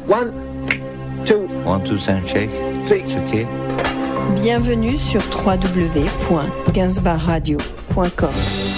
One, two, sound shake. It's okay. Bienvenue sur www.gainsbourgradio.com.